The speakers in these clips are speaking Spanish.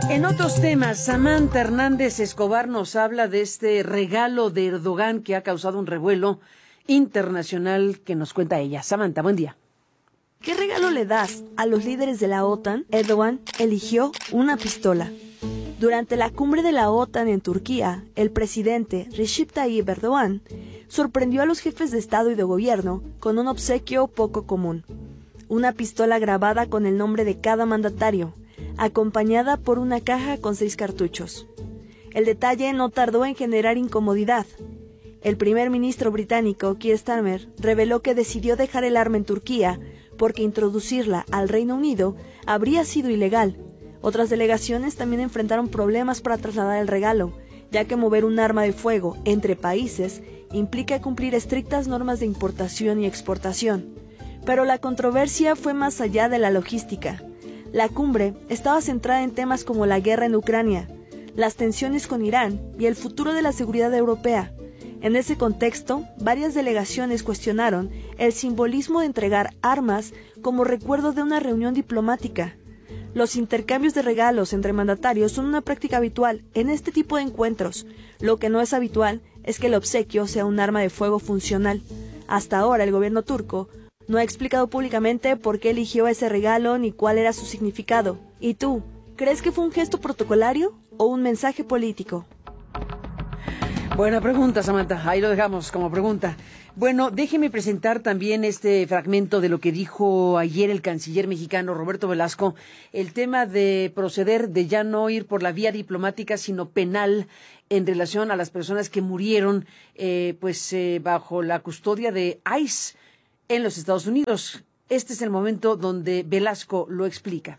En otros temas, Samantha Hernández Escobar nos habla de este regalo de Erdogan que ha causado un revuelo internacional que nos cuenta ella. Samantha, buen día. ¿Qué regalo le das a los líderes de la OTAN? Erdogan eligió una pistola. Durante la cumbre de la OTAN en Turquía, el presidente Recep Tayyip Erdogan sorprendió a los jefes de Estado y de Gobierno con un obsequio poco común. Una pistola grabada con el nombre de cada mandatario, acompañada por una caja con 6 cartuchos. El detalle no tardó en generar incomodidad. El primer ministro británico, Keir Starmer, reveló que decidió dejar el arma en Turquía porque introducirla al Reino Unido habría sido ilegal. Otras delegaciones también enfrentaron problemas para trasladar el regalo, ya que mover un arma de fuego entre países implica cumplir estrictas normas de importación y exportación. Pero la controversia fue más allá de la logística. La cumbre estaba centrada en temas como la guerra en Ucrania, las tensiones con Irán y el futuro de la seguridad europea. En ese contexto, varias delegaciones cuestionaron el simbolismo de entregar armas como recuerdo de una reunión diplomática. Los intercambios de regalos entre mandatarios son una práctica habitual en este tipo de encuentros. Lo que no es habitual es que el obsequio sea un arma de fuego funcional. Hasta ahora, el gobierno turco no ha explicado públicamente por qué eligió ese regalo ni cuál era su significado. ¿Y tú, crees que fue un gesto protocolario o un mensaje político? Buena pregunta, Samantha. Ahí lo dejamos como pregunta. Bueno, déjeme presentar también este fragmento de lo que dijo ayer el canciller mexicano Roberto Velasco, el tema de proceder, de ya no ir por la vía diplomática, sino penal, en relación a las personas que murieron bajo la custodia de ICE en los Estados Unidos. Este es el momento donde Velasco lo explica.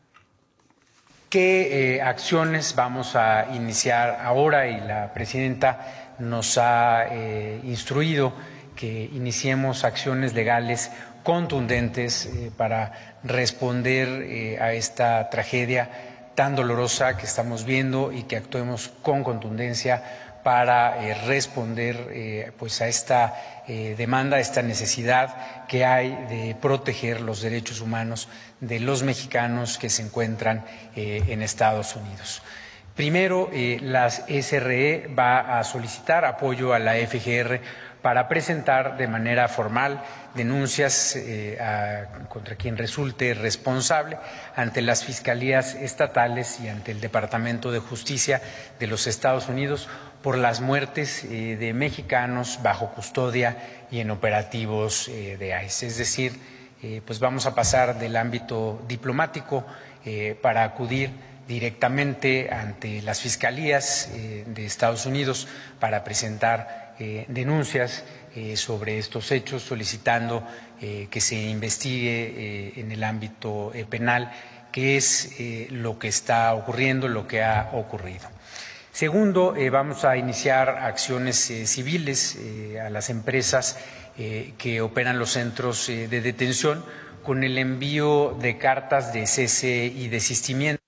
¿Qué acciones vamos a iniciar ahora? Y la presidenta nos ha instruido que iniciemos acciones legales contundentes para responder a esta tragedia tan dolorosa que estamos viendo y que actuemos con contundencia para responder a esta demanda, a esta necesidad que hay de proteger los derechos humanos de los mexicanos que se encuentran en Estados Unidos. Primero, la SRE va a solicitar apoyo a la FGR para presentar de manera formal denuncias contra quien resulte responsable ante las fiscalías estatales y ante el Departamento de Justicia de los Estados Unidos por las muertes de mexicanos bajo custodia y en operativos de ICE. Es decir, pues vamos a pasar del ámbito diplomático para acudir directamente ante las fiscalías de Estados Unidos para presentar denuncias sobre estos hechos, solicitando que se investigue en el ámbito penal qué es lo que está ocurriendo, lo que ha ocurrido. Segundo, vamos a iniciar acciones civiles a las empresas que operan los centros de detención con el envío de cartas de cese y desistimiento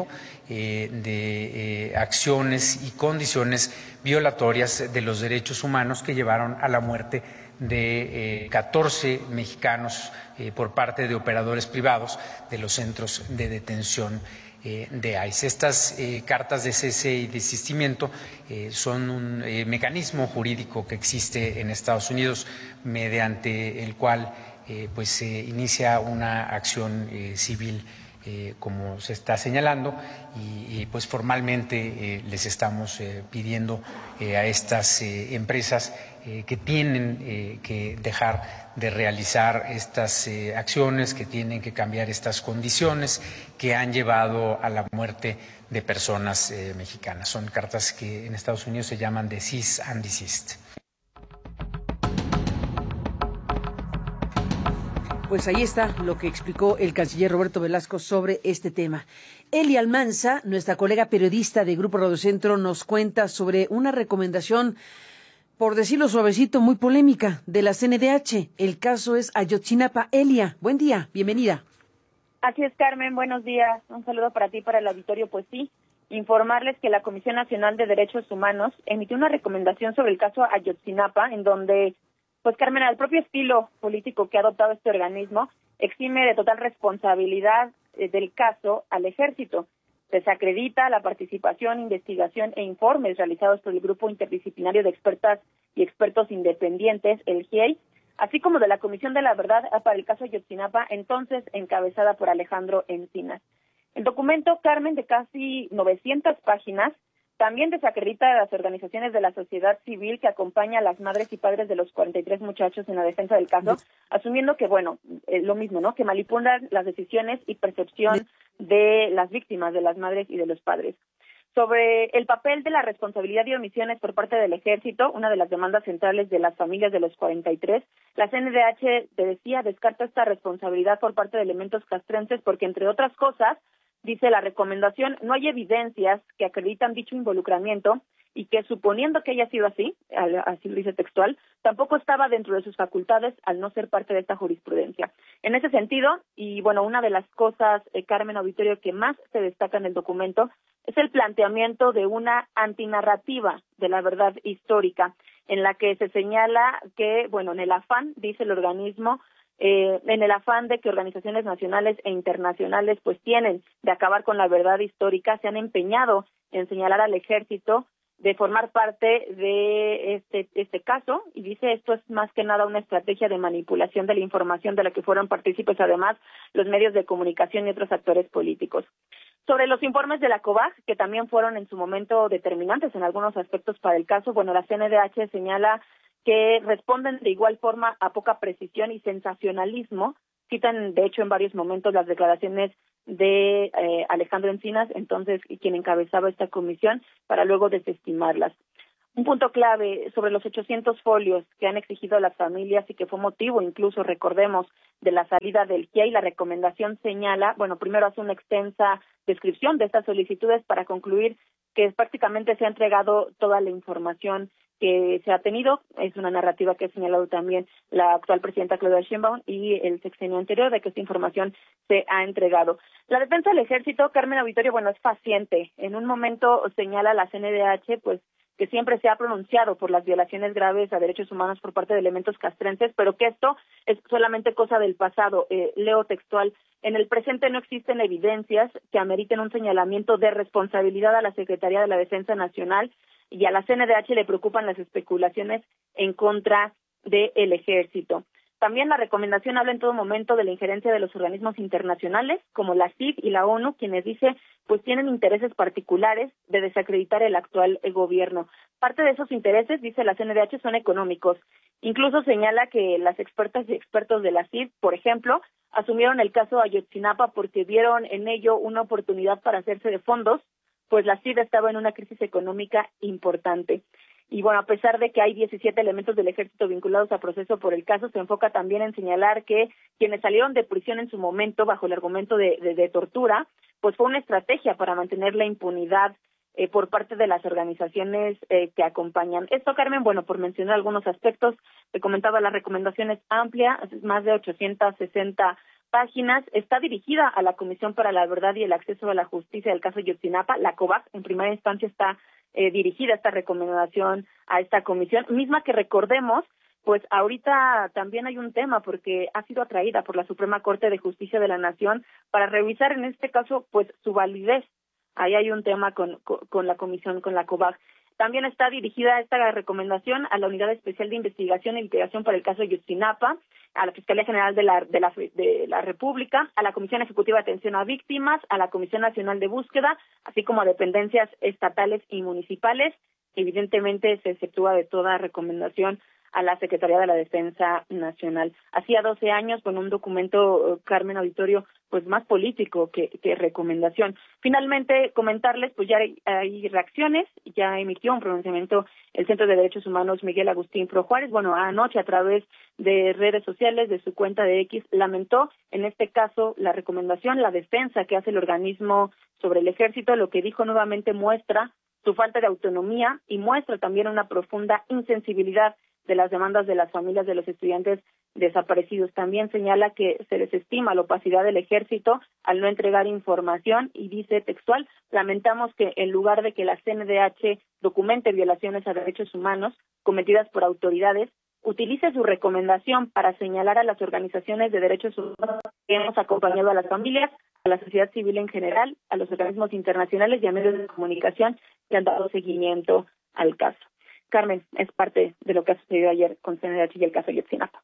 de acciones y condiciones violatorias de los derechos humanos que llevaron a la muerte de 14 mexicanos por parte de operadores privados de los centros de detención de ICE. Estas cartas de cese y desistimiento son un mecanismo jurídico que existe en Estados Unidos mediante el cual se inicia una acción civil como se está señalando y pues formalmente les estamos pidiendo a estas empresas que tienen que dejar de realizar estas acciones, que tienen que cambiar estas condiciones que han llevado a la muerte de personas mexicanas. Son cartas que en Estados Unidos se llaman de cease and desist. Pues ahí está lo que explicó el canciller Roberto Velasco sobre este tema. Eli Almanza, nuestra colega periodista de Grupo Radio Centro, nos cuenta sobre una recomendación, por decirlo suavecito, muy polémica de la CNDH. El caso es Ayotzinapa. Elia, buen día, bienvenida. Así es, Carmen, buenos días. Un saludo para ti, para el auditorio. Pues sí, informarles que la Comisión Nacional de Derechos Humanos emitió una recomendación sobre el caso Ayotzinapa, en donde, pues Carmen, al propio estilo político que ha adoptado este organismo, exime de total responsabilidad del caso al ejército. Desacredita la participación, investigación e informes realizados por el Grupo Interdisciplinario de Expertas y Expertos Independientes, el GIEI, así como de la Comisión de la Verdad para el caso Ayotzinapa, entonces encabezada por Alejandro Encinas. El documento, Carmen, de casi 900 páginas, también desacredita a las organizaciones de la sociedad civil que acompaña a las madres y padres de los 43 muchachos en la defensa del caso, asumiendo que, lo mismo, ¿no?, que manipulan las decisiones y percepción de las víctimas, de las madres y de los padres. Sobre el papel de la responsabilidad y omisiones por parte del Ejército, una de las demandas centrales de las familias de los 43, la CNDH descarta esta responsabilidad por parte de elementos castrenses porque, entre otras cosas, dice la recomendación, no hay evidencias que acreditan dicho involucramiento y que, suponiendo que haya sido así lo dice textual, tampoco estaba dentro de sus facultades al no ser parte de esta jurisprudencia. En ese sentido, y una de las cosas, Carmen, auditorio, que más se destaca en el documento es el planteamiento de una antinarrativa de la verdad histórica, en la que se señala que, en el afán, dice el organismo, en el afán de que organizaciones nacionales e internacionales pues tienen de acabar con la verdad histórica, se han empeñado en señalar al Ejército de formar parte de este caso, y dice esto es más que nada una estrategia de manipulación de la información de la que fueron partícipes además los medios de comunicación y otros actores políticos. Sobre los informes de la COBAG, que también fueron en su momento determinantes en algunos aspectos para el caso, la CNDH señala que responden de igual forma a poca precisión y sensacionalismo. Citan, de hecho, en varios momentos las declaraciones de Alejandro Encinas, entonces quien encabezaba esta comisión, para luego desestimarlas. Un punto clave sobre los 800 folios que han exigido las familias y que fue motivo, incluso, recordemos, de la salida del GIEI, la recomendación señala, primero hace una extensa descripción de estas solicitudes para concluir que prácticamente se ha entregado toda la información que se ha tenido. Es una narrativa que ha señalado también la actual presidenta Claudia Sheinbaum y el sexenio anterior, de que esta información se ha entregado. La defensa del Ejército, Carmen, auditorio, es paciente. En un momento señala la CNDH, que siempre se ha pronunciado por las violaciones graves a derechos humanos por parte de elementos castrenses, pero que esto es solamente cosa del pasado. Leo textual: en el presente no existen evidencias que ameriten un señalamiento de responsabilidad a la Secretaría de la Defensa Nacional, y a la CNDH le preocupan las especulaciones en contra del Ejército. También la recomendación habla en todo momento de la injerencia de los organismos internacionales, como la CID y la ONU, quienes dice tienen intereses particulares de desacreditar el actual gobierno. Parte de esos intereses, dice la CNDH, son económicos. Incluso señala que las expertas y expertos de la CID, por ejemplo, asumieron el caso Ayotzinapa porque vieron en ello una oportunidad para hacerse de fondos, pues la CID estaba en una crisis económica importante. Y a pesar de que hay 17 elementos del Ejército vinculados a proceso por el caso, se enfoca también en señalar que quienes salieron de prisión en su momento bajo el argumento de tortura, fue una estrategia para mantener la impunidad por parte de las organizaciones que acompañan. Esto, Carmen, por mencionar algunos aspectos, te comentaba, la recomendación es amplia, más de 860 páginas, está dirigida a la Comisión para la Verdad y el Acceso a la Justicia del caso Ayotzinapa. La COBAG, en primera instancia, está dirigida esta recomendación a esta comisión, misma que, recordemos, ahorita también hay un tema porque ha sido atraída por la Suprema Corte de Justicia de la Nación para revisar en este caso su validez. Ahí hay un tema con la comisión, con la COBAG. También está dirigida esta recomendación a la Unidad Especial de Investigación e Investigación para el caso Ayotzinapa, a la Fiscalía General de la República, a la Comisión Ejecutiva de Atención a Víctimas, a la Comisión Nacional de Búsqueda, así como a dependencias estatales y municipales. Evidentemente se efectúa de toda recomendación a la Secretaría de la Defensa Nacional. Hacía 12 años, un documento, Carmen, auditorio, más político que recomendación. Finalmente, comentarles, ya hay reacciones, ya emitió un pronunciamiento el Centro de Derechos Humanos Miguel Agustín Pro Juárez. Anoche, a través de redes sociales, de su cuenta de X, lamentó, en este caso, la recomendación, la defensa que hace el organismo sobre el Ejército. Lo que dijo nuevamente muestra su falta de autonomía y muestra también una profunda insensibilidad de las demandas de las familias de los estudiantes desaparecidos. También señala que se desestima la opacidad del Ejército al no entregar información y dice textual: lamentamos que en lugar de que la CNDH documente violaciones a derechos humanos cometidas por autoridades, utilice su recomendación para señalar a las organizaciones de derechos humanos que hemos acompañado a las familias, a la sociedad civil en general, a los organismos internacionales y a medios de comunicación que han dado seguimiento al caso. Carmen, es parte de lo que ha sucedido ayer con CNDH y el caso Ayotzinapa.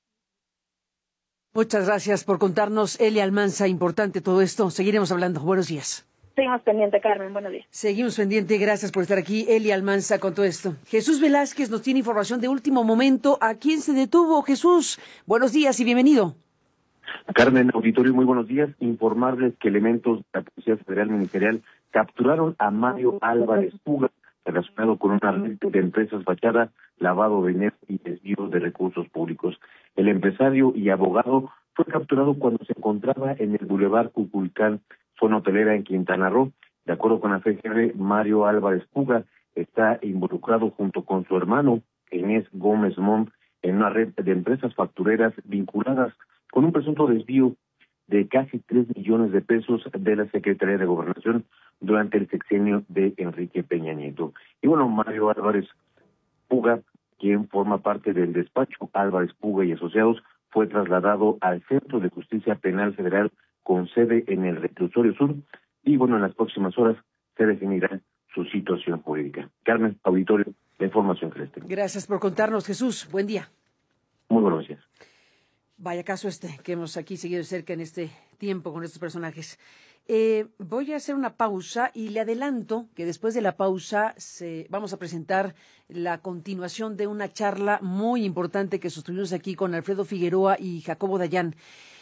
Muchas gracias por contarnos, Elia Almanza. Importante todo esto. Seguiremos hablando. Buenos días. Seguimos pendiente, Carmen. Buenos días. Seguimos pendiente. Gracias por estar aquí, Elia Almanza, con todo esto. Jesús Velázquez nos tiene información de último momento. ¿A quién se detuvo, Jesús? Buenos días y bienvenido. Carmen, auditorio, muy buenos días. Informarles que elementos de la Policía Federal Ministerial capturaron a Mario Álvarez Puga, relacionado con una red de empresas fachada, lavado de dinero y desvío de recursos públicos. El empresario y abogado fue capturado cuando se encontraba en el Boulevard Cuculcán, zona hotelera en Quintana Roo. De acuerdo con la FGR, Mario Álvarez Puga está involucrado junto con su hermano, Inés Gómez Mont, en una red de empresas factureras vinculadas con un presunto desvío de casi 3 millones de pesos de la Secretaría de Gobernación durante el sexenio de Enrique Peña Nieto. Y bueno, Mario Álvarez Puga, quien forma parte del despacho Álvarez Puga y Asociados, fue trasladado al Centro de Justicia Penal Federal con sede en el Reclusorio Sur y bueno, en las próximas horas se definirá su situación jurídica. Carmen, auditorio, la información que les tengo. Gracias por contarnos, Jesús. Buen día. Muy buenos días. Vaya caso que hemos aquí seguido de cerca en este tiempo con estos personajes. Voy a hacer una pausa y le adelanto que después de la pausa vamos a presentar la continuación de una charla muy importante que sostuvimos aquí con Alfredo Figueroa y Jacobo Dayan.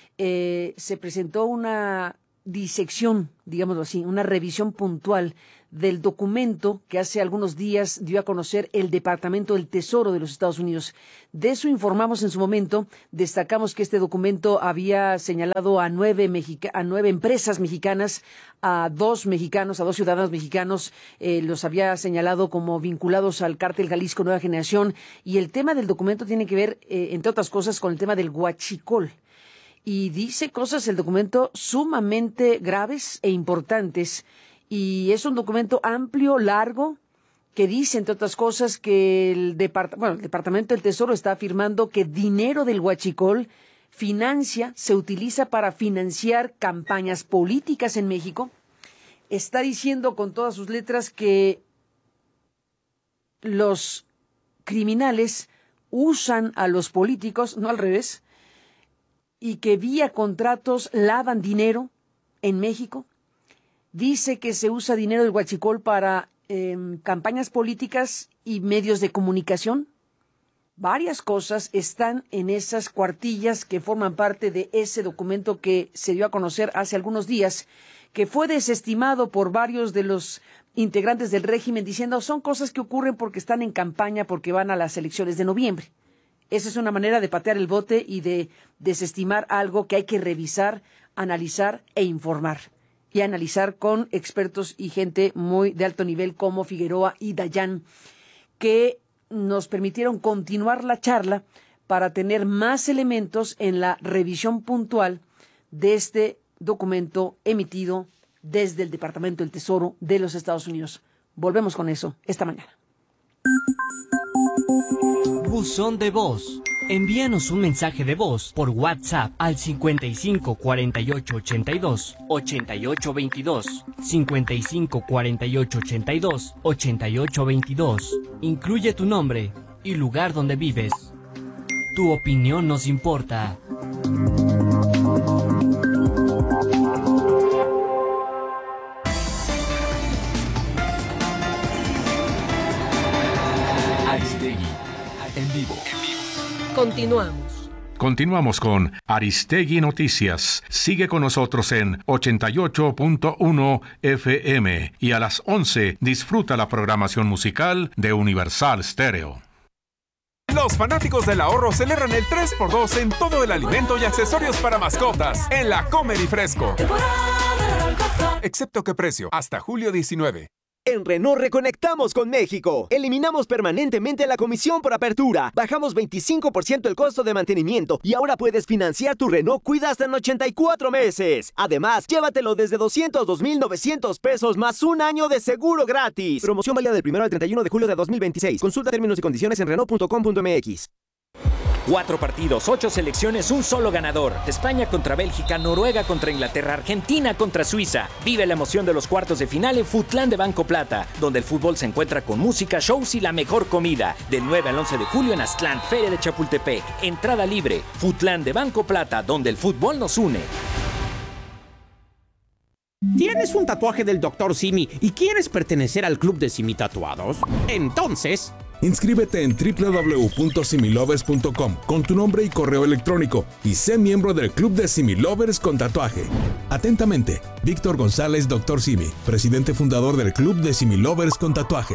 Se presentó una disección, digámoslo así, una revisión puntual del documento que hace algunos días dio a conocer el Departamento del Tesoro de los Estados Unidos. De eso informamos en su momento. Destacamos que este documento había señalado a 9 empresas mexicanas, a 2 ciudadanos mexicanos, los había señalado como vinculados al cártel Jalisco Nueva Generación. Y el tema del documento tiene que ver, entre otras cosas, con el tema del huachicol. Y dice cosas el documento sumamente graves e importantes. Y es un documento amplio, largo, que dice, entre otras cosas, que el Departamento del Tesoro está afirmando que dinero del huachicol se utiliza para financiar campañas políticas en México. Está diciendo con todas sus letras que los criminales usan a los políticos, no al revés, y que vía contratos lavan dinero en México. Dice que se usa dinero del huachicol para campañas políticas y medios de comunicación. Varias cosas están en esas cuartillas que forman parte de ese documento que se dio a conocer hace algunos días, que fue desestimado por varios de los integrantes del régimen diciendo son cosas que ocurren porque están en campaña, porque van a las elecciones de noviembre. Esa es una manera de patear el bote y de desestimar algo que hay que revisar, analizar e informar. Y analizar con expertos y gente muy de alto nivel como Figueroa y Dayan, que nos permitieron continuar la charla para tener más elementos en la revisión puntual de este documento emitido desde el Departamento del Tesoro de los Estados Unidos. Volvemos con eso esta mañana. Buzón de voz. Envíanos un mensaje de voz por WhatsApp al 55 48 82 88 22, 55 48 82 88 22. Incluye tu nombre y lugar donde vives. Tu opinión nos importa. Aristegui, en vivo. Continuamos con Aristegui Noticias. Sigue con nosotros en 88.1 FM y a las 11 disfruta la programación musical de Universal Stereo. Los fanáticos del ahorro celebran el 3x2 en todo el alimento y accesorios para mascotas en la Comer y Fresco. Excepto que precio, hasta julio 19. En Renault reconectamos con México. Eliminamos permanentemente la comisión por apertura. Bajamos 25% el costo de mantenimiento y ahora puedes financiar tu Renault Kwid hasta en 84 meses. Además, llévatelo desde 202,900 pesos más un año de seguro gratis. Promoción válida del 1 al 31 de julio de 2026. Consulta términos y condiciones en Renault.com.mx. 4 partidos, 8 selecciones, un solo ganador. España contra Bélgica, Noruega contra Inglaterra, Argentina contra Suiza. Vive la emoción de los cuartos de final en Futlán de Banco Plata, donde el fútbol se encuentra con música, shows y la mejor comida. Del 9 al 11 de julio en Aztlán, Feria de Chapultepec. Entrada libre. Futlán de Banco Plata, donde el fútbol nos une. ¿Tienes un tatuaje del Dr. Simi y quieres pertenecer al club de Simi Tatuados? Entonces, inscríbete en www.similovers.com con tu nombre y correo electrónico y sé miembro del club de Similovers con tatuaje. Atentamente, Víctor González, Dr. Simi, presidente fundador del club de Similovers con tatuaje.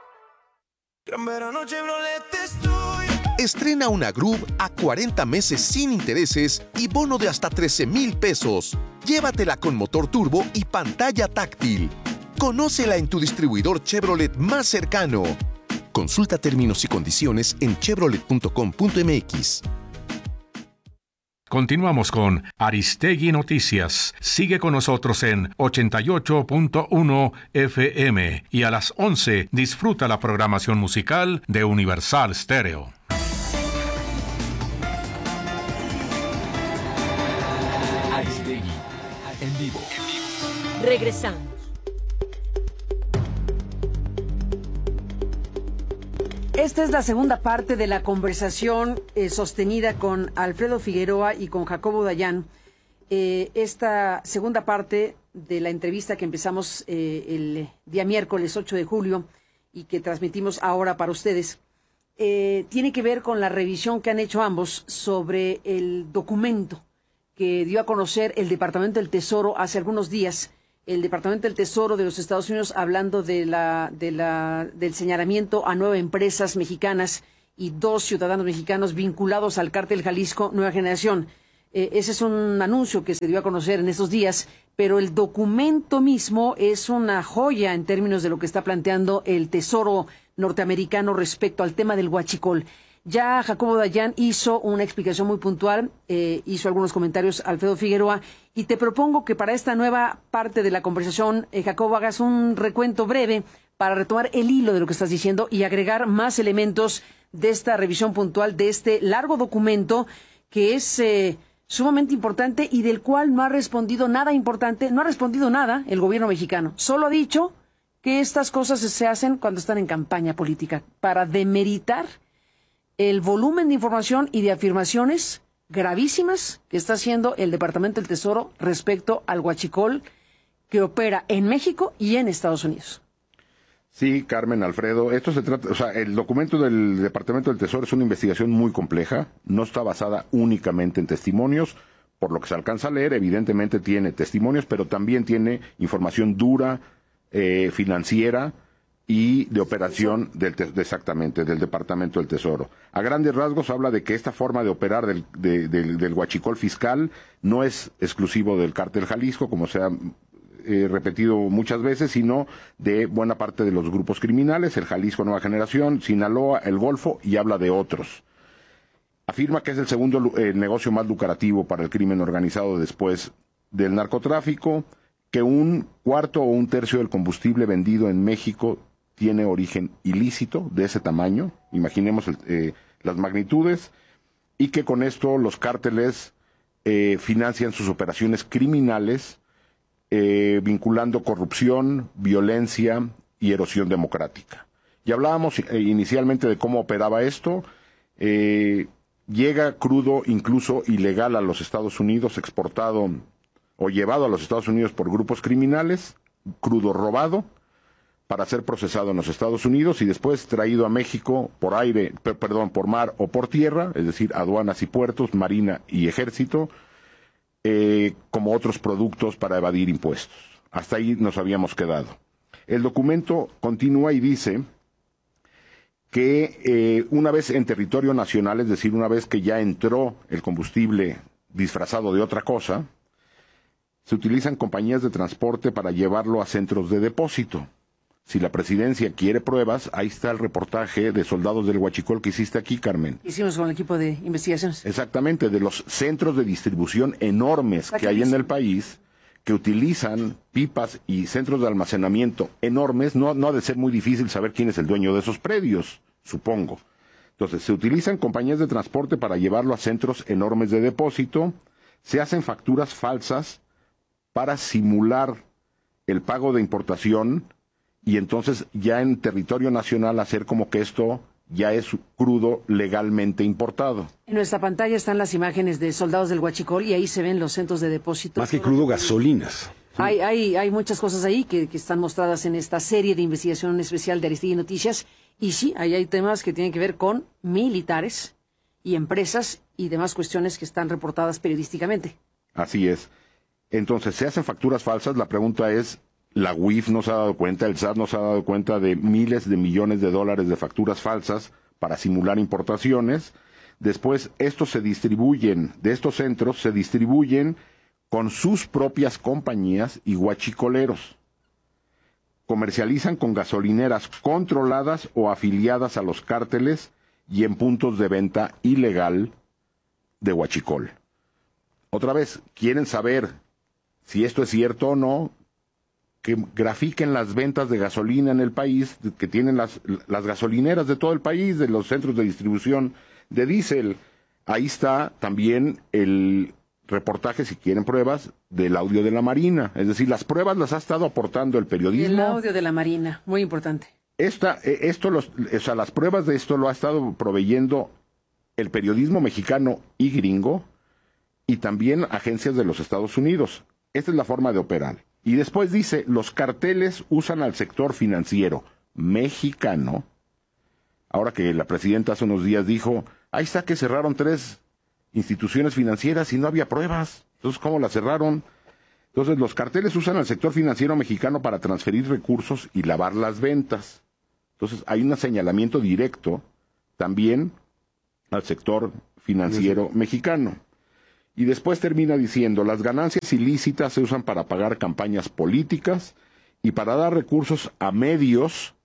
Estrena una Groove a 40 meses sin intereses y bono de hasta 13,000 pesos. Llévatela con motor turbo y pantalla táctil. Conócela en tu distribuidor Chevrolet más cercano. Consulta términos y condiciones en chevrolet.com.mx. Continuamos con Aristegui Noticias. Sigue con nosotros en 88.1 FM y a las 11 disfruta la programación musical de Universal Stereo. Aristegui en vivo. Regresamos. Esta es la segunda parte de la conversación sostenida con Alfredo Figueroa y con Jacobo Dayan. Esta segunda parte de la entrevista que empezamos el día miércoles 8 de julio y que transmitimos ahora para ustedes, tiene que ver con la revisión que han hecho ambos sobre el documento que dio a conocer el Departamento del Tesoro hace algunos días. El Departamento del Tesoro de los Estados Unidos hablando del señalamiento a 9 empresas mexicanas y 2 ciudadanos mexicanos vinculados al cártel Jalisco Nueva Generación. Ese es un anuncio que se dio a conocer en estos días, pero el documento mismo es una joya en términos de lo que está planteando el Tesoro norteamericano respecto al tema del huachicol. Ya Jacobo Dayan hizo una explicación muy puntual, hizo algunos comentarios Alfredo Figueroa, y te propongo que para esta nueva parte de la conversación, Jacobo, hagas un recuento breve para retomar el hilo de lo que estás diciendo y agregar más elementos de esta revisión puntual, de este largo documento que es sumamente importante y del cual no ha respondido nada importante, no ha respondido nada el gobierno mexicano. Solo ha dicho que estas cosas se hacen cuando están en campaña política, para demeritar el volumen de información y de afirmaciones gravísimas que está haciendo el Departamento del Tesoro respecto al huachicol que opera en México y en Estados Unidos. Sí, Carmen, Alfredo, esto se trata, o sea, el documento del Departamento del Tesoro es una investigación muy compleja, no está basada únicamente en testimonios, por lo que se alcanza a leer, evidentemente tiene testimonios, pero también tiene información dura, financiera, y de operación exactamente del Departamento del Tesoro. A grandes rasgos habla de que esta forma de operar del huachicol fiscal no es exclusivo del cártel Jalisco, como se ha repetido muchas veces, sino de buena parte de los grupos criminales, el Jalisco Nueva Generación, Sinaloa, el Golfo, y habla de otros. Afirma que es el segundo negocio más lucrativo para el crimen organizado después del narcotráfico, que un cuarto o un tercio del combustible vendido en México tiene origen ilícito de ese tamaño, imaginemos las magnitudes, y que con esto los cárteles financian sus operaciones criminales, vinculando corrupción, violencia y erosión democrática. Ya hablábamos inicialmente de cómo operaba esto. Llega crudo, incluso ilegal, a los Estados Unidos, exportado o llevado a los Estados Unidos por grupos criminales, crudo robado, para ser procesado en los Estados Unidos y después traído a México por por mar o por tierra, es decir, aduanas y puertos, marina y ejército, como otros productos para evadir impuestos. Hasta ahí nos habíamos quedado. El documento continúa y dice que una vez en territorio nacional, es decir, una vez que ya entró el combustible disfrazado de otra cosa, se utilizan compañías de transporte para llevarlo a centros de depósito. Si la presidencia quiere pruebas, ahí está el reportaje de Soldados del Huachicol que hiciste aquí, Carmen. Hicimos con el equipo de investigaciones. Exactamente, de los centros de distribución enormes que hay en el país, que utilizan pipas y centros de almacenamiento enormes. No ha de ser muy difícil saber quién es el dueño de esos predios, supongo. Entonces, se utilizan compañías de transporte para llevarlo a centros enormes de depósito, se hacen facturas falsas para simular el pago de importación y entonces ya en territorio nacional hacer como que esto ya es crudo legalmente importado. En nuestra pantalla están las imágenes de soldados del Huachicol y ahí se ven los centros de depósito. Más que crudo, gasolinas. Hay muchas cosas ahí que están mostradas en esta serie de investigación especial de Aristegui Noticias. Y sí, ahí hay temas que tienen que ver con militares y empresas y demás cuestiones que están reportadas periodísticamente. Así es. Entonces, se hacen facturas falsas. La pregunta es, la UIF no se ha dado cuenta, el SAT no se ha dado cuenta de miles de millones de dólares de facturas falsas para simular importaciones. Después, estos se distribuyen, de estos centros se distribuyen con sus propias compañías y huachicoleros. Comercializan con gasolineras controladas o afiliadas a los cárteles y en puntos de venta ilegal de huachicol. Otra vez, ¿quieren saber si esto es cierto o no? Que grafiquen las ventas de gasolina en el país, que tienen las gasolineras de todo el país, de los centros de distribución de diésel. Ahí está también el reportaje, si quieren pruebas, del audio de la Marina. Es decir, las pruebas las ha estado aportando el periodismo. El audio de la Marina, muy importante. Las pruebas de esto lo ha estado proveyendo el periodismo mexicano y gringo y también agencias de los Estados Unidos. Esta es la forma de operar. Y después dice, los carteles usan al sector financiero mexicano. Ahora que la presidenta hace unos días dijo, ahí está que cerraron 3 instituciones financieras y no había pruebas. Entonces, ¿cómo las cerraron? Entonces, los carteles usan al sector financiero mexicano para transferir recursos y lavar las ventas. Entonces, hay un señalamiento directo también al sector financiero mexicano. Y después termina diciendo, las ganancias ilícitas se usan para pagar campañas políticas y para dar recursos a medios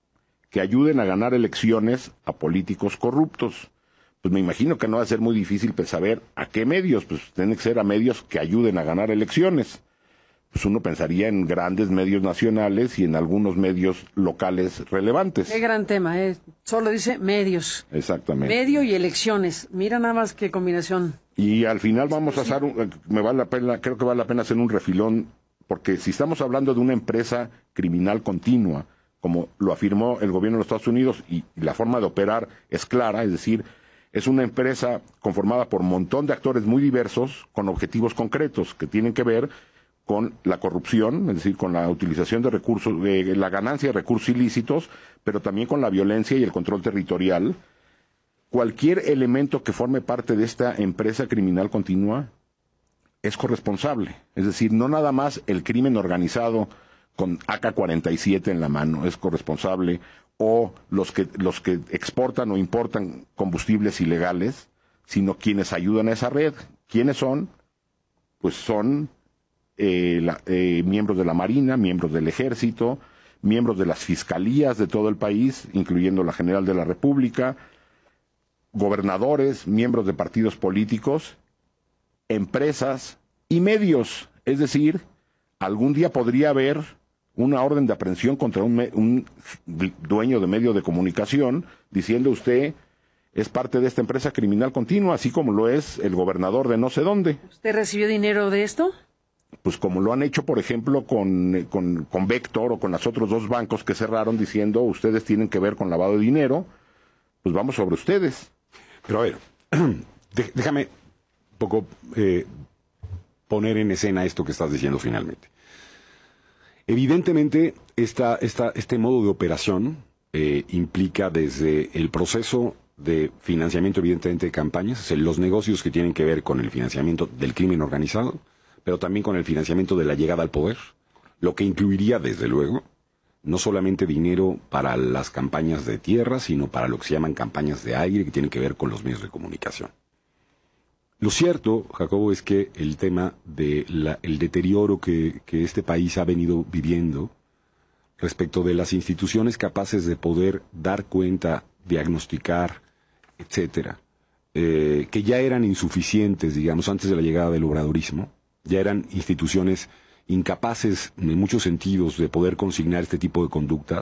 que ayuden a ganar elecciones a políticos corruptos. Pues me imagino que no va a ser muy difícil saber a qué medios, pues tienen que ser a medios que ayuden a ganar elecciones. Pues uno pensaría en grandes medios nacionales y en algunos medios locales relevantes. Qué gran tema, solo dice medios. Exactamente. Medio y elecciones, mira nada más qué combinación. Y al final vamos a hacer, creo que vale la pena hacer un refilón, porque si estamos hablando de una empresa criminal continua, como lo afirmó el gobierno de los Estados Unidos, y la forma de operar es clara, es decir, es una empresa conformada por un montón de actores muy diversos, con objetivos concretos que tienen que ver con la corrupción, es decir, con la utilización de recursos, la ganancia de recursos ilícitos, pero también con la violencia y el control territorial. Cualquier elemento que forme parte de esta empresa criminal continua es corresponsable. Es decir, no nada más el crimen organizado con AK-47 en la mano es corresponsable, o los que exportan o importan combustibles ilegales, sino quienes ayudan a esa red. ¿Quiénes son? Pues son miembros de la Marina, miembros del Ejército, miembros de las fiscalías de todo el país, incluyendo la General de la República, gobernadores, miembros de partidos políticos, empresas y medios. Es decir, algún día podría haber una orden de aprehensión contra un dueño de medio de comunicación diciendo usted es parte de esta empresa criminal continua, así como lo es el gobernador de no sé dónde. ¿Usted recibió dinero de esto? Pues como lo han hecho, por ejemplo, con Vector o con los otros 2 bancos que cerraron diciendo ustedes tienen que ver con lavado de dinero, pues vamos sobre ustedes. Pero a ver, déjame un poco poner en escena esto que estás diciendo finalmente. Evidentemente, este modo de operación implica desde el proceso de financiamiento, evidentemente, de campañas, los negocios que tienen que ver con el financiamiento del crimen organizado, pero también con el financiamiento de la llegada al poder, lo que incluiría, desde luego, no solamente dinero para las campañas de tierra, sino para lo que se llaman campañas de aire, que tienen que ver con los medios de comunicación. Lo cierto, Jacobo, es que el tema el deterioro que este país ha venido viviendo respecto de las instituciones capaces de poder dar cuenta, diagnosticar, etcétera, que ya eran insuficientes, digamos, antes de la llegada del obradorismo, ya eran instituciones incapaces en muchos sentidos de poder consignar este tipo de conductas,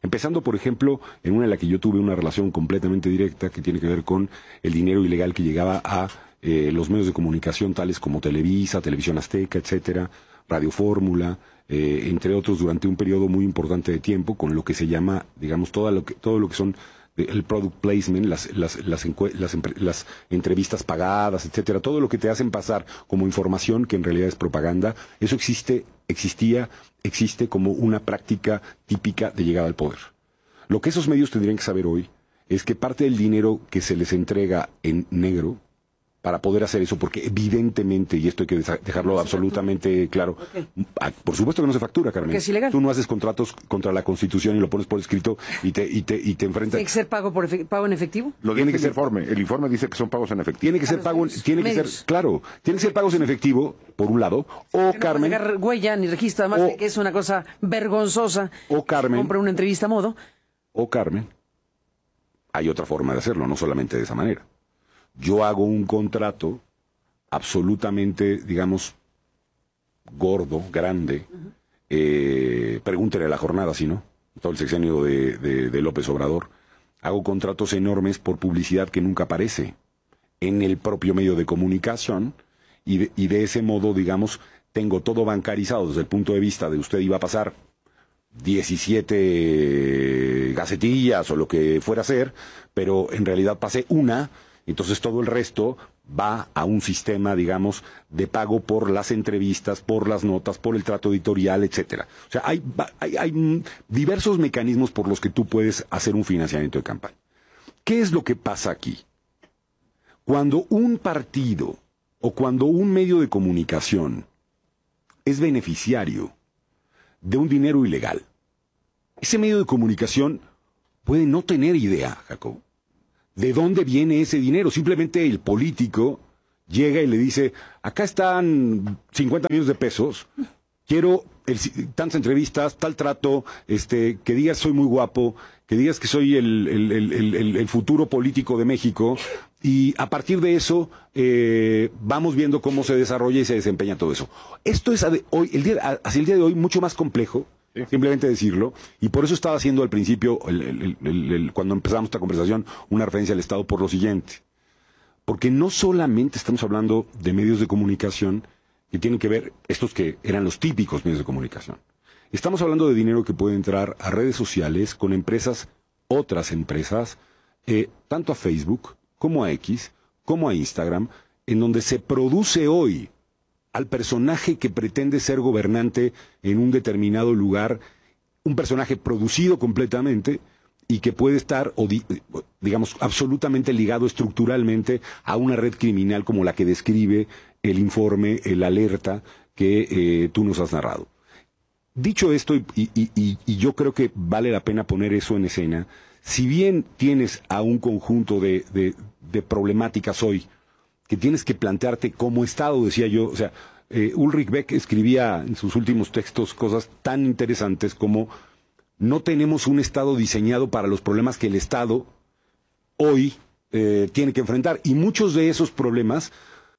Empezando, por ejemplo, en una en la que yo tuve una relación completamente directa que tiene que ver con el dinero ilegal que llegaba a los medios de comunicación tales como Televisa, Televisión Azteca, etcétera, Radio Fórmula, entre otros, durante un periodo muy importante de tiempo, con lo que se llama, digamos, todo lo que son el product placement, las entrevistas pagadas, etcétera, todo lo que te hacen pasar como información que en realidad es propaganda. Eso existe como una práctica típica de llegada al poder. Lo que esos medios tendrían que saber hoy es que parte del dinero que se les entrega en negro para poder hacer eso, porque evidentemente, y esto hay que dejarlo absolutamente claro, por supuesto que no se factura, Carmen. Porque es ilegal. Tú no haces contratos contra la Constitución y lo pones por escrito y te enfrentas. ¿Tiene que ser pago en efectivo? Lo tiene que ser el informe dice que son pagos en efectivo. Tiene que ser tiene que ser pagos en efectivo, por un lado, o Que Carmen. No puedes huella ni registro, además de que es una cosa vergonzosa. O Carmen. Compra una entrevista a modo. O Carmen. Hay otra forma de hacerlo, no solamente de esa manera. Yo hago un contrato absolutamente, digamos, gordo, grande. Pregúntele a La Jornada, si no, todo el sexenio de López Obrador. Hago contratos enormes por publicidad que nunca aparece en el propio medio de comunicación y de ese modo, digamos, tengo todo bancarizado desde el punto de vista de usted iba a pasar 17 gacetillas o lo que fuera a ser, pero en realidad pasé una. Entonces todo el resto va a un sistema, digamos, de pago por las entrevistas, por las notas, por el trato editorial, etcétera. O sea, hay diversos mecanismos por los que tú puedes hacer un financiamiento de campaña. ¿Qué es lo que pasa aquí? Cuando un partido o cuando un medio de comunicación es beneficiario de un dinero ilegal, ese medio de comunicación puede no tener idea, Jacob, ¿de dónde viene ese dinero? Simplemente el político llega y le dice, acá están 50 millones de pesos, quiero tantas entrevistas, tal trato, que digas soy muy guapo, que digas que soy el futuro político de México, y a partir de eso vamos viendo cómo se desarrolla y se desempeña todo eso. Esto es hacia el día de hoy mucho más complejo. Sí. Simplemente decirlo, y por eso estaba haciendo al principio, cuando empezamos esta conversación, una referencia al Estado por lo siguiente. Porque no solamente estamos hablando de medios de comunicación que tienen que ver, estos que eran los típicos medios de comunicación. Estamos hablando de dinero que puede entrar a redes sociales con empresas, otras empresas, tanto a Facebook, como a X, como a Instagram, en donde se produce hoy al personaje que pretende ser gobernante en un determinado lugar, un personaje producido completamente y que puede estar, digamos, absolutamente ligado estructuralmente a una red criminal como la que describe el informe, el alerta que tú nos has narrado. Dicho esto, y yo creo que vale la pena poner eso en escena, si bien tienes a un conjunto de problemáticas hoy, que tienes que plantearte como Estado, decía yo, o sea, Ulrich Beck escribía en sus últimos textos cosas tan interesantes como no tenemos un Estado diseñado para los problemas que el Estado hoy tiene que enfrentar, y muchos de esos problemas,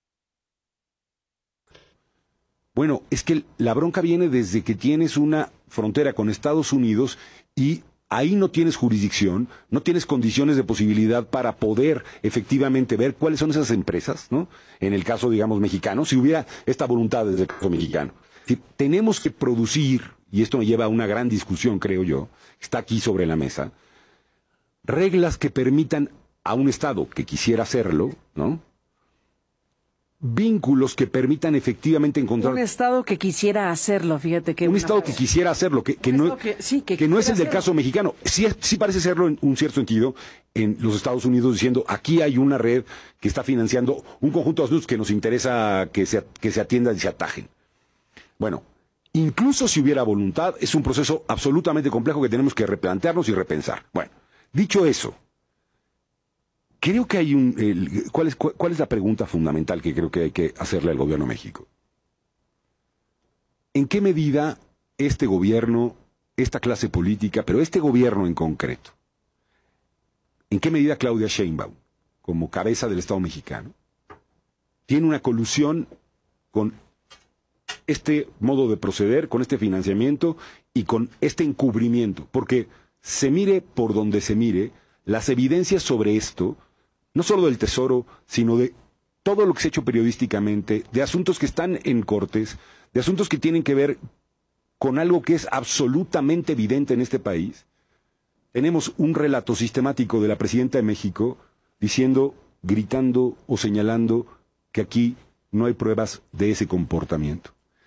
bueno, es que la bronca viene desde que tienes una frontera con Estados Unidos y ahí no tienes jurisdicción, no tienes condiciones de posibilidad para poder efectivamente ver cuáles son esas empresas, ¿no? En el caso, digamos, mexicano, si hubiera esta voluntad desde el caso mexicano. Si tenemos que producir, y esto me lleva a una gran discusión, creo yo, está aquí sobre la mesa, reglas que permitan a un Estado que quisiera hacerlo, ¿no? Vínculos que permitan efectivamente encontrar... Un Estado que quisiera hacerlo, fíjate que... Un Estado que quisiera hacerlo, que no es el del caso mexicano. Sí parece serlo en un cierto sentido en los Estados Unidos, diciendo, aquí hay una red que está financiando un conjunto de asuntos que nos interesa que se atiendan y se atajen. Bueno, incluso si hubiera voluntad, es un proceso absolutamente complejo que tenemos que replantearnos y repensar. Bueno, dicho eso, creo que hay ¿cuál es la pregunta fundamental que creo que hay que hacerle al gobierno de México? ¿En qué medida este gobierno, esta clase política, pero este gobierno en concreto, en qué medida Claudia Sheinbaum, como cabeza del Estado mexicano, tiene una colusión con este modo de proceder, con este financiamiento y con este encubrimiento? Porque se mire por donde se mire, las evidencias sobre esto, no solo del Tesoro, sino de todo lo que se ha hecho periodísticamente, de asuntos que están en cortes, de asuntos que tienen que ver con algo que es absolutamente evidente en este país. Tenemos un relato sistemático de la presidenta de México diciendo, gritando o señalando que aquí no hay pruebas de ese comportamiento.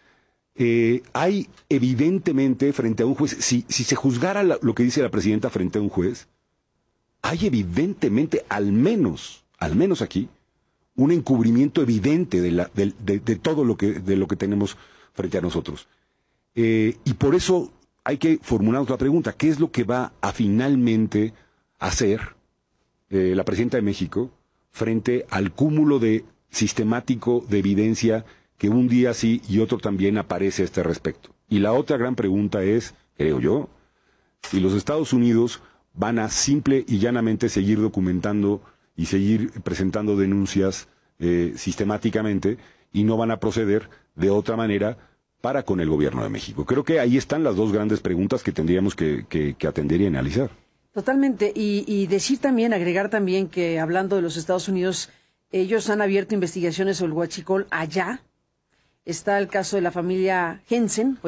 Hay evidentemente frente a un juez, si se juzgara lo que dice la presidenta frente a un juez, hay evidentemente, al menos aquí, un encubrimiento evidente de todo lo que tenemos frente a nosotros. Y por eso hay que formular otra pregunta. ¿Qué es lo que va a finalmente hacer la presidenta de México frente al cúmulo sistemático de evidencia que un día sí y otro también aparece a este respecto? Y la otra gran pregunta es, creo yo, si los Estados Unidos van a simple y llanamente seguir documentando y seguir presentando denuncias sistemáticamente y no van a proceder de otra manera para con el gobierno de México. Creo que ahí están las dos grandes preguntas que tendríamos que atender y analizar. Totalmente. Y decir también, agregar también que hablando de los Estados Unidos, ellos han abierto investigaciones sobre el huachicol allá. Está el caso de la familia Jensen,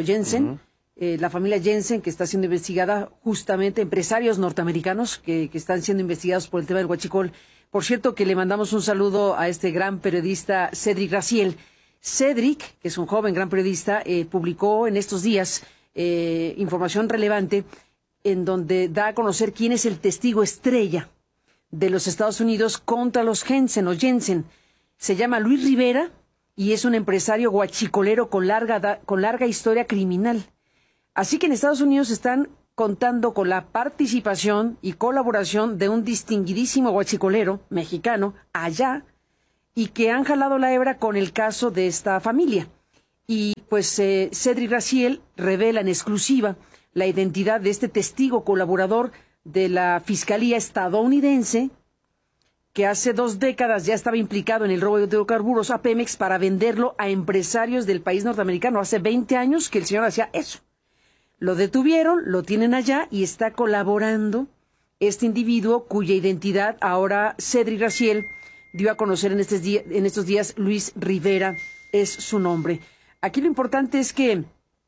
la familia Jensen, que está siendo investigada justamente, empresarios norteamericanos que están siendo investigados por el tema del huachicol. Por cierto, que le mandamos un saludo a este gran periodista Cédric Raziel. Cédric, que es un joven gran periodista, publicó en estos días información relevante en donde da a conocer quién es el testigo estrella de los Estados Unidos contra los Jensen. Se llama Luis Rivera y es un empresario guachicolero con larga historia criminal. Así que en Estados Unidos están contando con la participación y colaboración de un distinguidísimo guachicolero mexicano allá y que han jalado la hebra con el caso de esta familia. Y pues Cédric Raziel revela en exclusiva la identidad de este testigo colaborador de la Fiscalía estadounidense que hace 2 décadas ya estaba implicado en el robo de hidrocarburos a Pemex para venderlo a empresarios del país norteamericano. Hace 20 años que el señor hacía eso. Lo detuvieron, lo tienen allá y está colaborando este individuo cuya identidad ahora Cédric Raziel dio a conocer en estos días. Luis Rivera es su nombre. Aquí lo importante es que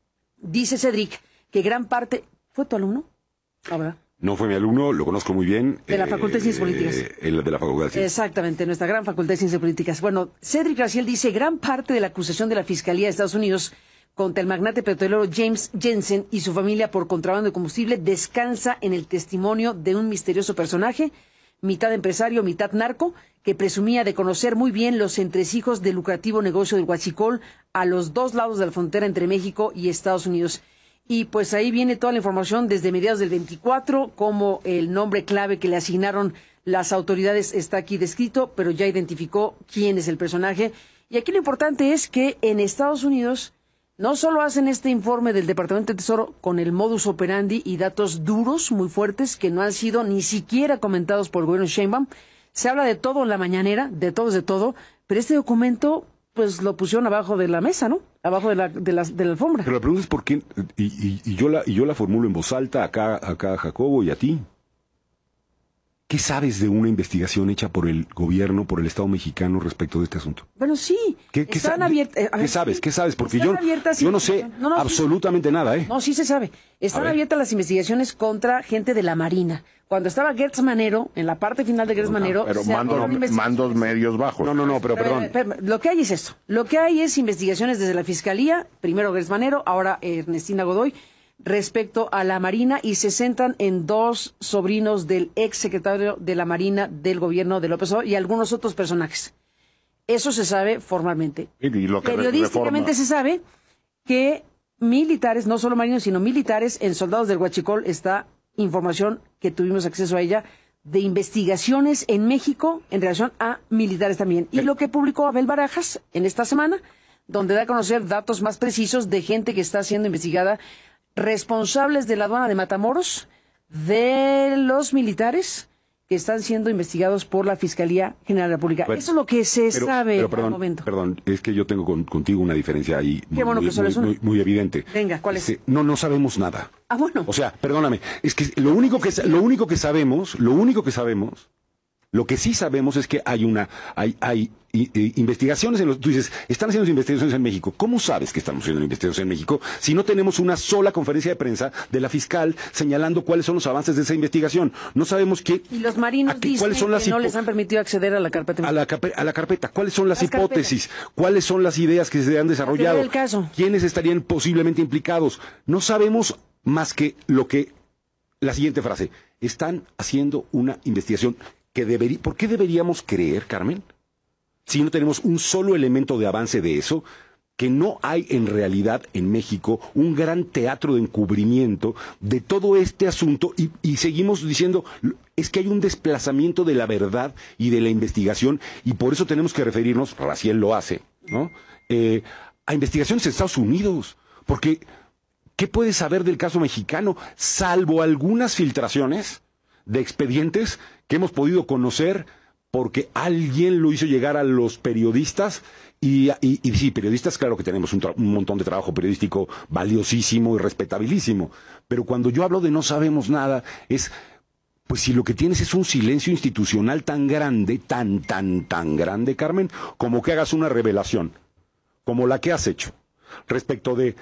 dice Cédric que gran parte... ¿Fue tu alumno? ¿Verdad? No fue mi alumno, lo conozco muy bien. De la Facultad de Ciencias Políticas. El de la Facultad de Ciencias. Exactamente, nuestra gran Facultad de Ciencias Políticas. Bueno, Cédric Raziel dice, gran parte de la acusación de la Fiscalía de Estados Unidos contra el magnate petrolero James Jensen y su familia por contrabando de combustible descansa en el testimonio de un misterioso personaje, mitad empresario, mitad narco, que presumía de conocer muy bien los entresijos del lucrativo negocio del huachicol a los 2 lados de la frontera entre México y Estados Unidos. Y pues ahí viene toda la información desde mediados del 24, como el nombre clave que le asignaron las autoridades está aquí descrito, pero ya identificó quién es el personaje. Y aquí lo importante es que en Estados Unidos no solo hacen este informe del Departamento de Tesoro con el modus operandi y datos duros, muy fuertes, que no han sido ni siquiera comentados por el gobierno Sheinbaum. Se habla de todo en la mañanera, de todo, pero este documento pues lo pusieron abajo de la mesa, ¿no? Abajo de la alfombra. Pero la pregunta es por qué, y yo la formulo en voz alta acá a Jacobo y a ti. ¿Qué sabes de una investigación hecha por el gobierno, por el Estado mexicano respecto de este asunto? Bueno, sí. Están abiertas. ¿Qué sabes? Porque yo no sé absolutamente nada, ¿eh? No, sí se sabe. Están abiertas las investigaciones contra gente de la Marina. Cuando estaba Gertz Manero, en la parte final de Gertz Manero... Pero mandos medios bajos. Pero perdón. Lo que hay es esto. Lo que hay es investigaciones desde la Fiscalía, primero Gertz Manero, ahora Ernestina Godoy, respecto a la Marina, y se centran en 2 sobrinos del ex secretario de la Marina del gobierno de López Obrador y algunos otros personajes. Eso se sabe formalmente. Periodísticamente se sabe que militares, no solo marinos, sino militares, en soldados del huachicol está información que tuvimos acceso a ella de investigaciones en México en relación a militares también. Y lo que publicó Abel Barajas en esta semana, donde da a conocer datos más precisos de gente que está siendo investigada, responsables de la aduana de Matamoros, de los militares que están siendo investigados por la Fiscalía General de la República. Bueno, eso es lo que se sabe perdón, al momento. Perdón, es que yo tengo contigo una diferencia ahí muy evidente. Venga, ¿cuál es? No sabemos nada. Ah, bueno. O sea, perdóname, es que lo único que sabemos, lo que sí sabemos es que hay investigaciones tú dices, están haciendo investigaciones en México. ¿Cómo sabes que estamos haciendo investigaciones en México si no tenemos una sola conferencia de prensa de la fiscal señalando cuáles son los avances de esa investigación? No sabemos qué. Y los marinos dicen que no les han permitido acceder a la carpeta. A la carpeta. ¿Cuáles son las hipótesis? ¿Cuáles son las ideas que se han desarrollado? El caso. ¿Quiénes estarían posiblemente implicados? No sabemos más que la siguiente frase. Están haciendo una investigación que ¿Por qué deberíamos creer, Carmen? Si no tenemos un solo elemento de avance de eso, que no hay en realidad en México un gran teatro de encubrimiento de todo este asunto y seguimos diciendo, es que hay un desplazamiento de la verdad y de la investigación y por eso tenemos que referirnos, Raciel lo hace, ¿no? A investigaciones en Estados Unidos, porque ¿qué puedes saber del caso mexicano? Salvo algunas filtraciones de expedientes que hemos podido conocer porque alguien lo hizo llegar a los periodistas y sí, periodistas, claro que tenemos un montón de trabajo periodístico valiosísimo y respetabilísimo, pero cuando yo hablo de no sabemos nada, pues si lo que tienes es un silencio institucional tan grande, tan grande, Carmen, como que hagas una revelación, como la que has hecho, respecto de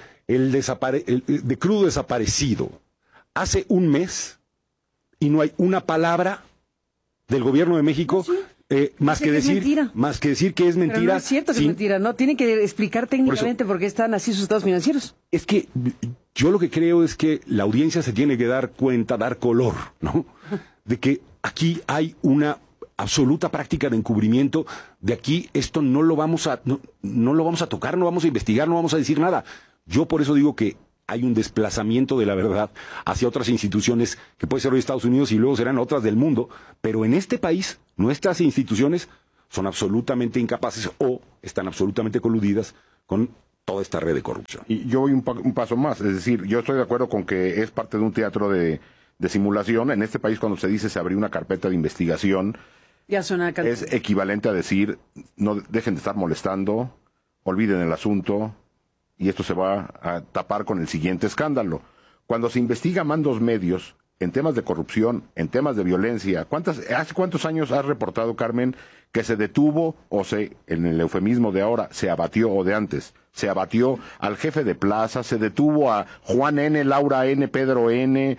de crudo desaparecido, hace un mes, y no hay una palabra del gobierno de México más que decir que es mentira. Pero no es cierto que es mentira, ¿no? Tienen que explicar técnicamente por qué están así sus estados financieros. Es que yo lo que creo es que la audiencia se tiene que dar cuenta, dar color, ¿no? De que aquí hay una absoluta práctica de encubrimiento. De aquí esto no lo vamos a tocar, no vamos a investigar, no vamos a decir nada. Yo por eso digo que hay un desplazamiento de la verdad hacia otras instituciones, que puede ser hoy Estados Unidos y luego serán otras del mundo, pero en este país nuestras instituciones son absolutamente incapaces o están absolutamente coludidas con toda esta red de corrupción. Y yo voy un paso más, es decir, yo estoy de acuerdo con que es parte de un teatro de simulación. En este país cuando se dice se abrió una carpeta de investigación, ya suena es equivalente a decir, no dejen de estar molestando, olviden el asunto, y esto se va a tapar con el siguiente escándalo. Cuando se investiga mandos medios en temas de corrupción, en temas de violencia, ¿hace cuántos años has reportado, Carmen, que se detuvo en el eufemismo de ahora, se abatió o de antes? Se abatió al jefe de plaza, se detuvo a Juan N., Laura N., Pedro N.,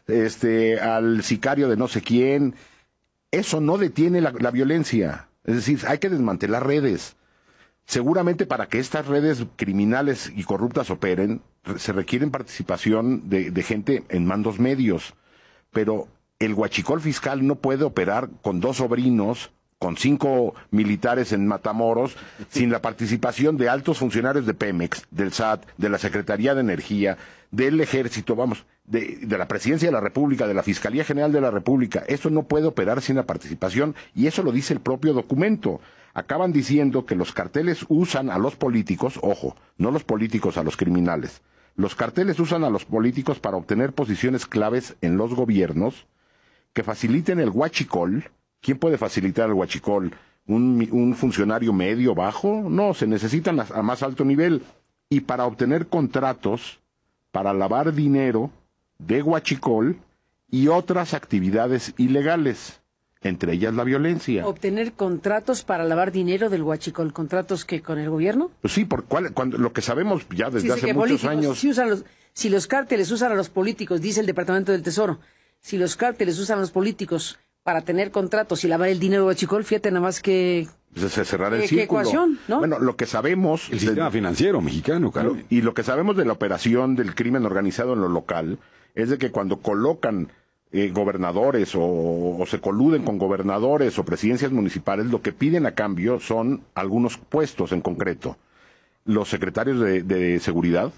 al sicario de no sé quién. Eso no detiene la violencia. Es decir, hay que desmantelar redes. Seguramente para que estas redes criminales y corruptas operen, se requieren participación de gente en mandos medios. Pero el huachicol fiscal no puede operar con 2 sobrinos, con 5 militares en Matamoros, sin la participación de altos funcionarios de Pemex, del SAT, de la Secretaría de Energía, del Ejército, de la Presidencia de la República, de la Fiscalía General de la República. Eso no puede operar sin la participación, y eso lo dice el propio documento. Acaban diciendo que los carteles usan a los políticos, ojo, no los políticos a los criminales, los carteles usan a los políticos para obtener posiciones claves en los gobiernos que faciliten el huachicol. ¿Quién puede facilitar el huachicol? ¿Un funcionario medio, bajo? No, se necesitan a más alto nivel. Y para obtener contratos, para lavar dinero de huachicol y otras actividades ilegales, entre ellas la violencia. ¿Obtener contratos para lavar dinero del huachicol? ¿Contratos que con el gobierno? Pues sí, cuando lo que sabemos ya desde hace muchos años. Si los cárteles usan a los políticos, dice el Departamento del Tesoro, si los cárteles usan a los políticos para tener contratos y lavar el dinero del huachicol, fíjate nada más que... cerrar el círculo. Ecuación, ¿no? Bueno, lo que sabemos... El sistema financiero mexicano, claro. Y lo que sabemos de la operación del crimen organizado en lo local es de que cuando colocan gobernadores o se coluden con gobernadores o presidencias municipales, lo que piden a cambio son algunos puestos en concreto. Los secretarios de seguridad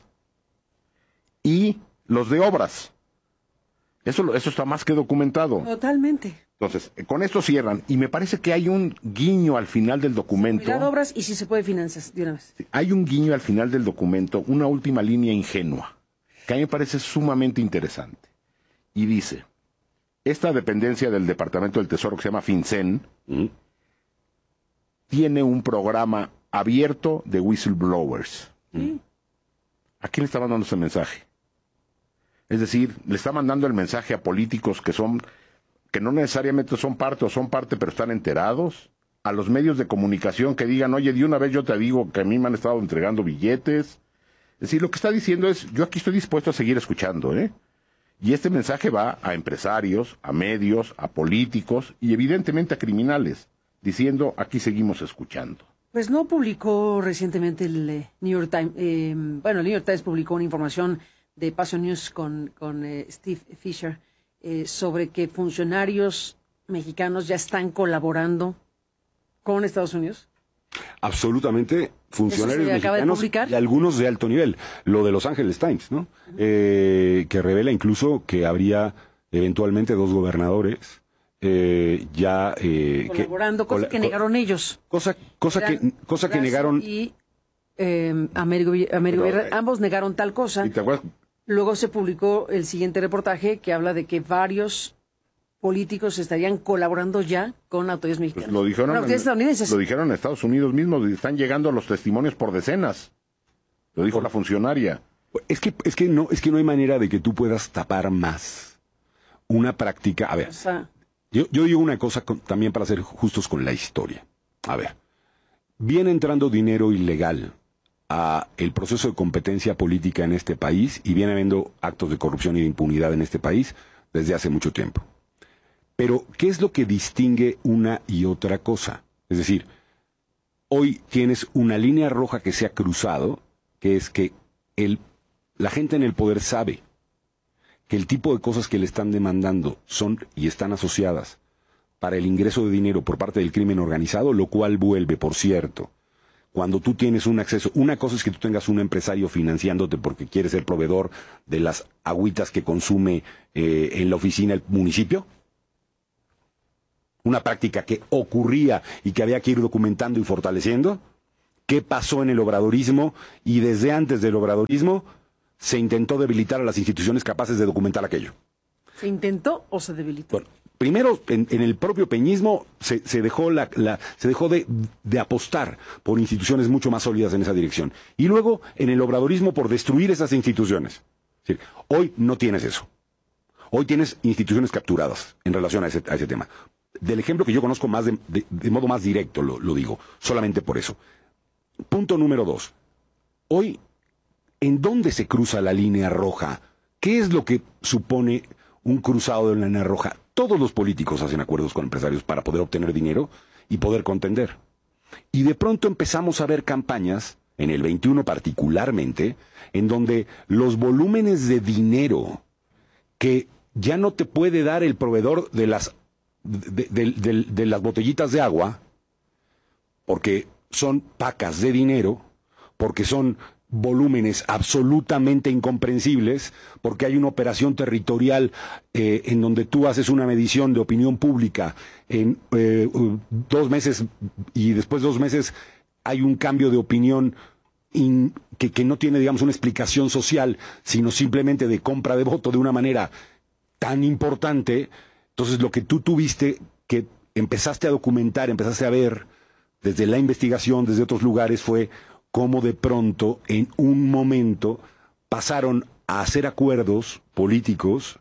y los de obras. Eso está más que documentado. Totalmente. Entonces, con esto cierran, y me parece que hay un guiño al final del documento. Seguridad, obras y si se puede finanzas, de una vez. Hay un guiño al final del documento, una última línea ingenua, que a mí me parece sumamente interesante. Y dice, esta dependencia del Departamento del Tesoro que se llama FinCEN tiene un programa abierto de whistleblowers. ¿A quién le está mandando ese mensaje? Es decir, le está mandando el mensaje a políticos que no necesariamente son parte, pero están enterados, a los medios de comunicación que digan, oye, de una vez yo te digo que a mí me han estado entregando billetes. Es decir, lo que está diciendo es, yo aquí estoy dispuesto a seguir escuchando, ¿eh? Y este mensaje va a empresarios, a medios, a políticos y evidentemente a criminales, diciendo, aquí seguimos escuchando. Pues no publicó recientemente el New York Times, el New York Times publicó una información de Passion News con Steve Fisher sobre que funcionarios mexicanos ya están colaborando con Estados Unidos. Absolutamente, funcionarios mexicanos y algunos de alto nivel. Lo de Los Angeles Times, ¿no? Que revela incluso que habría eventualmente 2 gobernadores colaborando, cosa que negaron ellos. Cosa que negaron. Y Américo Villarreal, ambos negaron tal cosa. ¿Y te acuerdas? Luego se publicó el siguiente reportaje que habla de que varios políticos estarían colaborando ya con autoridades mexicanas. Pues lo dijeron estadounidenses. Lo dijeron en Estados Unidos mismos, están llegando los testimonios por decenas. Lo dijo la funcionaria. Es que no hay manera de que tú puedas tapar más una práctica. A ver, yo digo una cosa también para ser justos con la historia. A ver, viene entrando dinero ilegal a el proceso de competencia política en este país y viene habiendo actos de corrupción y de impunidad en este país desde hace mucho tiempo. Pero, ¿qué es lo que distingue una y otra cosa? Es decir, hoy tienes una línea roja que se ha cruzado, que es que la gente en el poder sabe que el tipo de cosas que le están demandando son y están asociadas para el ingreso de dinero por parte del crimen organizado, lo cual vuelve, por cierto, cuando tú tienes un acceso, una cosa es que tú tengas un empresario financiándote porque quiere ser proveedor de las agüitas que consume en la oficina el municipio, una práctica que ocurría y que había que ir documentando y fortaleciendo. ¿Qué pasó en el obradorismo? Y desde antes del obradorismo se intentó debilitar a las instituciones capaces de documentar aquello. ¿Se intentó o se debilitó? Bueno, primero, en el propio peñismo se dejó de apostar por instituciones mucho más sólidas en esa dirección. Y luego, en el obradorismo, por destruir esas instituciones. Es decir, hoy no tienes eso. Hoy tienes instituciones capturadas en relación a ese tema. Del ejemplo que yo conozco más de modo más directo, lo digo, solamente por eso. Punto número 2. Hoy, ¿en dónde se cruza la línea roja? ¿Qué es lo que supone un cruzado de la línea roja? Todos los políticos hacen acuerdos con empresarios para poder obtener dinero y poder contender. Y de pronto empezamos a ver campañas, en el 21 particularmente, en donde los volúmenes de dinero que ya no te puede dar el proveedor de las botellitas de agua, porque son pacas de dinero, porque son volúmenes absolutamente incomprensibles, porque hay una operación territorial en donde tú haces una medición de opinión pública en 2 meses y después de 2 meses hay un cambio de opinión que no tiene, digamos, una explicación social, sino simplemente de compra de voto de una manera tan importante. Entonces, lo que tú tuviste, que empezaste a documentar, empezaste a ver desde la investigación, desde otros lugares, fue cómo de pronto, en un momento, pasaron a hacer acuerdos políticos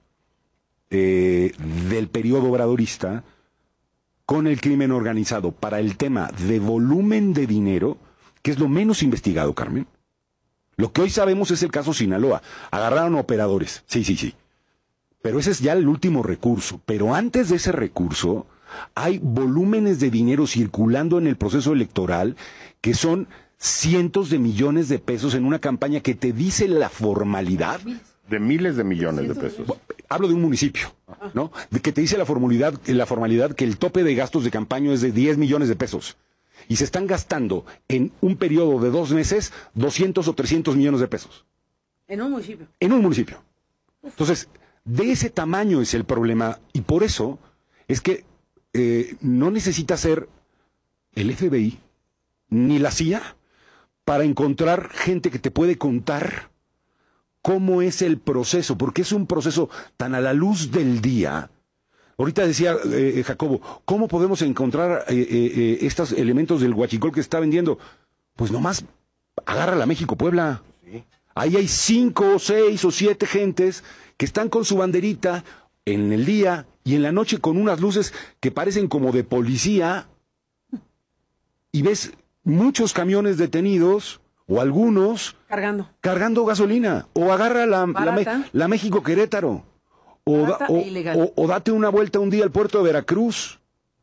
del periodo obradorista con el crimen organizado para el tema de volumen de dinero, que es lo menos investigado, Carmen. Lo que hoy sabemos es el caso Sinaloa. Agarraron operadores, sí. Pero ese es ya el último recurso. Pero antes de ese recurso, hay volúmenes de dinero circulando en el proceso electoral que son cientos de millones de pesos en una campaña que te dice la formalidad. De miles de millones de pesos. Hablo de un municipio, ¿no? De que te dice la formalidad que el tope de gastos de campaña es de 10 millones de pesos. Y se están gastando en un periodo de 2 meses 200 o 300 millones de pesos. En un municipio. En un municipio. Entonces, de ese tamaño es el problema, y por eso es que no necesita ser el FBI ni la CIA para encontrar gente que te puede contar cómo es el proceso, porque es un proceso tan a la luz del día, Ahorita decía Jacobo, ¿cómo podemos encontrar estos elementos del huachicol que está vendiendo? Pues nomás agarra la México-Puebla. Sí. Ahí hay 5, 6 o 7 gentes que están con su banderita en el día y en la noche con unas luces que parecen como de policía. Y ves muchos camiones detenidos o algunos cargando gasolina. O agarra la México-Querétaro. O date una vuelta un día al puerto de Veracruz.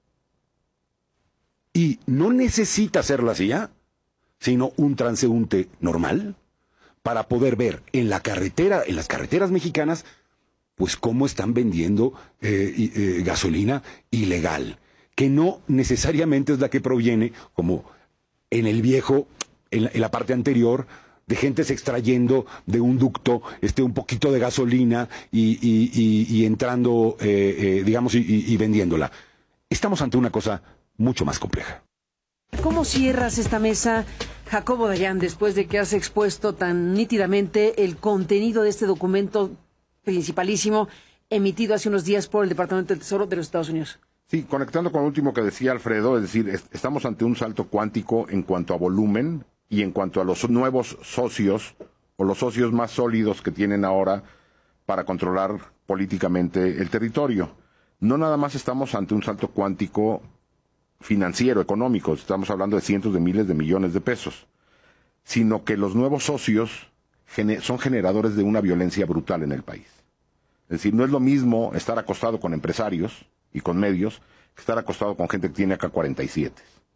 Y no necesita ser la CIA, sino un transeúnte normal, para poder ver en la carretera, en las carreteras mexicanas, pues cómo están vendiendo gasolina ilegal, que no necesariamente es la que proviene, como en el viejo, en la parte anterior, de gentes extrayendo de un ducto un poquito de gasolina y entrando, digamos, y vendiéndola. Estamos ante una cosa mucho más compleja. ¿Cómo cierras esta mesa, Jacobo Dayan, después de que has expuesto tan nítidamente el contenido de este documento principalísimo emitido hace unos días por el Departamento del Tesoro de los Estados Unidos? Sí, conectando con lo último que decía Alfredo, es decir, estamos ante un salto cuántico en cuanto a volumen y en cuanto a los nuevos socios o los socios más sólidos que tienen ahora para controlar políticamente el territorio. No nada más estamos ante un salto cuántico financiero, económico, estamos hablando de cientos de miles de millones de pesos, sino que los nuevos socios son generadores de una violencia brutal en el país. Es decir, no es lo mismo estar acostado con empresarios y con medios que estar acostado con gente que tiene AK-47.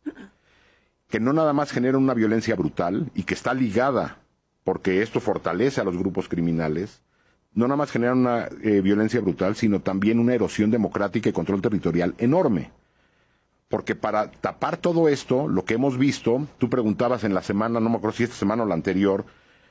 Que no nada más genera una violencia brutal y que está ligada, porque esto fortalece a los grupos criminales, no nada más genera una violencia brutal, sino también una erosión democrática y control territorial enorme. Porque para tapar todo esto, lo que hemos visto, tú preguntabas en la semana, no me acuerdo si esta semana o la anterior,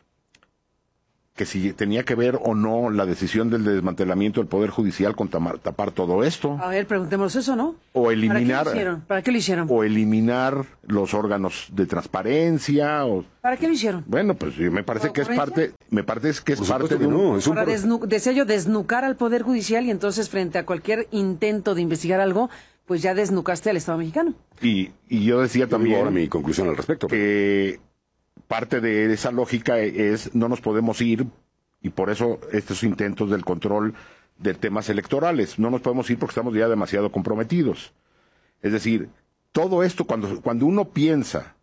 que si tenía que ver o no la decisión del desmantelamiento del Poder Judicial con tapar todo esto. A ver, preguntemos eso, ¿no? O eliminar. ¿Para qué lo hicieron? O eliminar los órganos de transparencia. ¿Para qué lo hicieron? Bueno, pues me parece que es parte. Me parece que es parte de desea yo desnucar al Poder Judicial y entonces frente a cualquier intento de investigar algo, pues ya desnucaste al Estado mexicano. Y yo decía también. Ahora mi conclusión al respecto. Que parte de esa lógica es no nos podemos ir, y por eso estos intentos del control de temas electorales, no nos podemos ir porque estamos ya demasiado comprometidos. Es decir, todo esto, cuando uno piensa